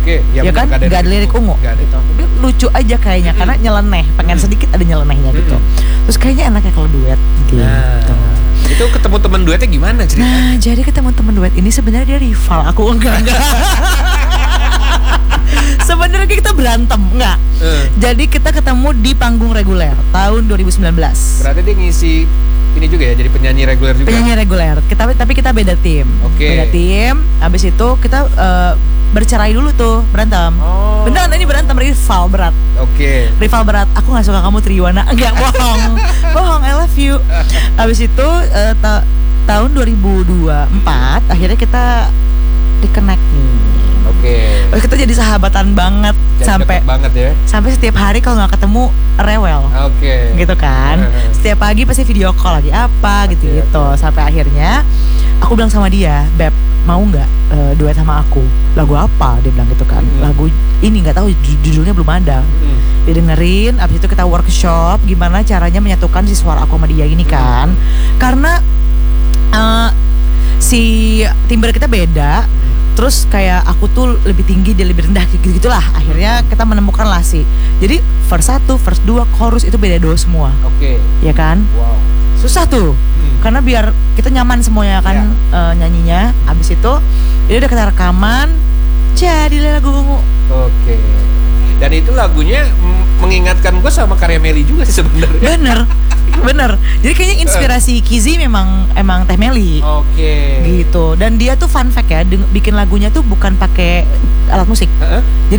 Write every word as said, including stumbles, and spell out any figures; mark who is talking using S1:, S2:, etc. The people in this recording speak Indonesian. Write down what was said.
S1: Oke,
S2: ya, ya kan? Gak ada lirik ungu
S1: gak ada.
S2: gitu. Tapi lucu aja kayaknya hmm. karena nyeleneh, pengen hmm. sedikit ada nyelenehnya hmm. gitu. Terus kayaknya enaknya kalau duet gitu.
S1: Nah, itu ketemu teman duetnya gimana ceritanya?
S2: Nah, jadi ketemu teman duet ini sebenarnya dia rival. Aku enggak enggak. Sebenarnya kita berantem, enggak. Uh. Jadi kita ketemu di panggung reguler tahun dua ribu sembilan belas.
S1: Berarti dia ngisi ini juga ya, jadi penyanyi reguler juga.
S2: Penyanyi reguler. Kita tapi kita beda tim.
S1: Oke. Okay.
S2: Beda tim. Habis itu kita uh, bercerai dulu tuh, berantem. Oh. Beneran ini berantem, rival berat.
S1: Oke. Okay.
S2: Rival berat. Aku nggak suka kamu Triwana. Enggak, bohong. Bohong, I love you. Habis itu uh, ta- tahun dua ribu dua puluh empat akhirnya kita reconnect nih.
S1: Oke.
S2: Okay. Kita jadi sahabatan banget. Jadi sampai
S1: banget ya.
S2: Sampai setiap hari kalau nggak ketemu rewel.
S1: Oke. Okay.
S2: Gitu kan. Setiap pagi pasti video call lagi apa gitu-gitu. Okay, okay. Sampai akhirnya aku bilang sama dia, "Beb, mau nggak uh, duet sama aku?" Lagu apa? Dia bilang gitu kan. Hmm. Lagu ini nggak tahu judulnya belum ada. Hmm. Dia dengerin, abis itu kita workshop gimana caranya menyatukan si suara aku sama dia ini kan. Hmm. Karena uh, si timbre kita beda. Terus kayak aku tuh lebih tinggi, dia lebih rendah gitu gitulah. Akhirnya kita menemukan lah sih. Jadi verse satu, verse dua, chorus itu beda do semua.
S1: Oke. Okay.
S2: Ya kan?
S1: Wow.
S2: Susah tuh. Hmm. Karena biar kita nyaman semuanya kan yeah. uh, nyanyinya. Abis itu ini udah kita rekaman, jadilah lagu ungu.
S1: Oke. Okay. Dan itu lagunya m- mengingatkan gue sama karya Melly juga sih sebenarnya.
S2: Bener. Bener, jadi kayaknya inspirasi Kizzy memang emang Teh Melly.
S1: Oke. Okay.
S2: Gitu. Dan dia tuh fun fact ya, bikin lagunya tuh bukan pakai alat musik. Uh-uh. Jadi